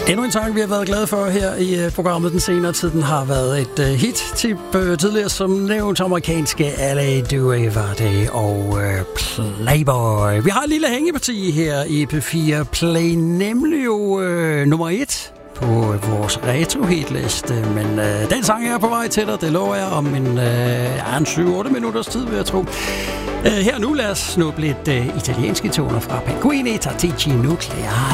Endnu en sang, vi har været glade for her i programmet den senere tid. Den har været et hit-tip tidligere, som nævnt amerikanske L.A. Duivade og Playboy. Vi har et lille hængeparti her i P4 Play, nemlig jo nummer 1 på vores retro-hitliste. Men den sang er på vej til dig, det lover jeg, om en 7-8 minutters tid, vil jeg tro. Her nu lad os snuppe lidt italienske toner fra Pinguini Tattici Nucleare.